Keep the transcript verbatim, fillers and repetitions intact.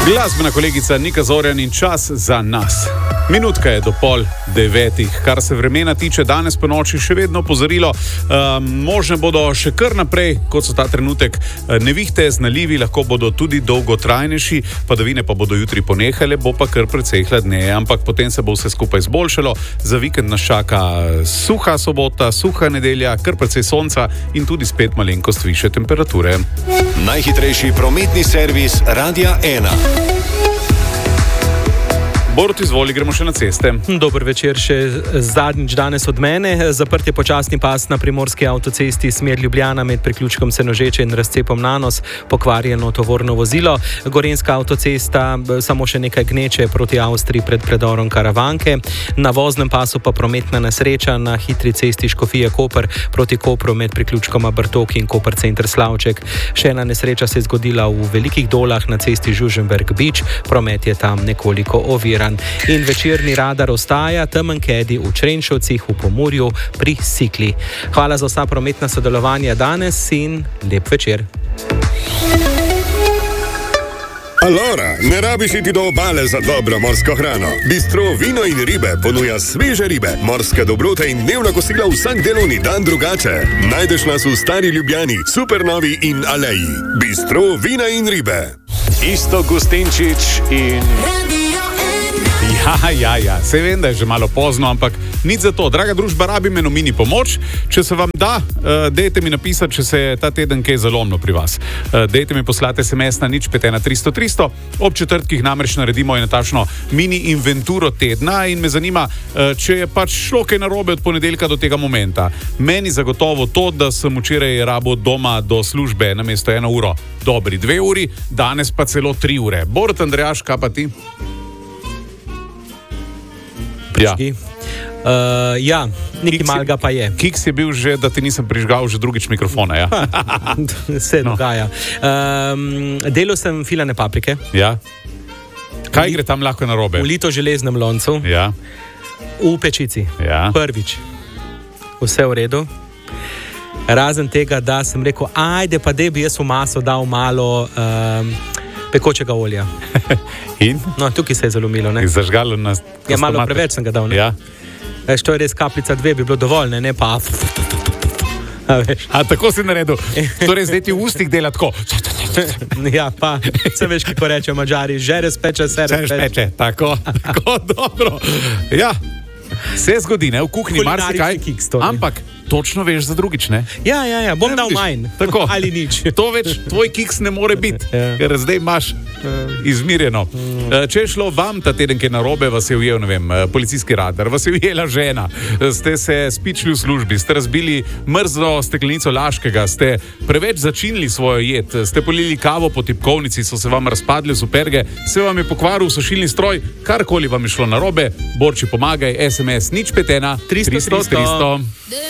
Glasbena kolegica Nika Zorjan in čas za nas. Minutka je do pol devetih, kar se vremena tiče, danes po noči še vedno opozorilo. Um, možne bodo še kar naprej, kot so ta trenutek, nevihte z nalivi, lahko bodo tudi dolgotrajnejši, padavine pa bodo jutri ponehale, bo pa kar precej hladneje, ampak potem se bo vse skupaj zboljšalo. Za vikend nas čaka suha sobota, suha nedelja, kar precej sonca in tudi spet malenkost višje temperature. Najhitrejši prometni servis Radia ena. Borut, izvoli, gremo še na ceste. Dober večer še zadnjič danes od mene. Zaprt je počasni pas na primorski avtocesti smer Ljubljana med priključkom Senožeče in razcepom Nanos, pokvarjeno tovorno vozilo. Gorenjska avtocesta samo še nekaj gneče proti Avstriji pred predorom Karavanke. Na voznem pasu pa prometna nesreča na hitri cesti Škofije Koper proti Kopru med priključkoma Brtoki in Koper center Slavček. Še ena nesreča se je zgodila v Velikih Dolah na cesti Žuženberg Beach. Promet je tam nekoliko oviran. In večerni radar ostaja temen kedi v Črenšovcih v Pomurju pri Sikli. Hvala za vsa prometna sodelovanja danes in lep večer. Alora, ne rabiš iti do obale za dobro morsko hrano. Bistro Vino in ribe ponuja sveže ribe, morske dobrote in dnevna kosila vsak delovni dan drugače. Najdeš nas v Stari Ljubljani, Supernovi in Aleji. Bistro Vina in ribe. Isto Gustinčič in... Ja, ja, ja, se vem, da je že malo pozno, ampak nič za to. Draga družba, rabim eno mini pomoč. Če se vam da, uh, dejte mi napisati, če se je ta teden kaj zalomno pri vas. Uh, dejte mi poslati es em es na nič pet ena tristo tristo. Ob četrtkih namreč naredimo eno takšno mini inventuro tedna in me zanima, uh, če je pač šlo kaj narobe od ponedeljka do tega momenta. Meni zagotovo to, da sem včeraj rabil doma do službe namesto eno uro, dobri dve uri, danes pa celo tri ure. Borut, Andrejaš, kaj pa ti? Ja. Uh, ja, nekaj malega pa je. Kiks je bil že, da ti nisem prižgal že drugič mikrofona, ja? Se no. dogaja. Um, delal sem filane paprike. Ja. Kaj gre tam lahko narobe? V lito železnem loncu. Ja. V pečici. Ja. Prvič. Vse v redu. Razen tega, da sem rekel, ajde pa dej bi jaz v maso dal malo... Um, pekočega olja. In? No, tukaj se je zalomilo, ne? Zažgalo nas... Ja, malo preveč sem ga dal, ne? Ja. Veš, to je res kapljica dve, bi bilo dovolj, ne? Ne pa... A, veš. A tako si naredil? Torej, zdaj ti v ustih dela tako... Ja, pa, se veš, kako reče Mađari, žere speče, sere speče. speče. Tako, tako, dobro. Ja, se zgodi, ne? V kuhinji marsikaj, ampak točno veš za drugič, ne? Ja, ja, ja, bom dal manj. Tako. Ali nič. To več, tvoj kiks ne more biti, Ja. ker zdaj imaš izmirjeno. Če je šlo vam ta teden kaj narobe, vas je ujel, ne vem, policijski radar, vas je ujela žena, ste se spičili v službi, ste razbili mrzlo steklenico Laškega, ste preveč začinili svojo jed, ste polili kavo po tipkovnici, so se vam razpadle superge, se vam je pokvaril sušilni stroj, karkoli vam je šlo narobe, Borči, pomagaj, es em es nič pet ena tristo tristo.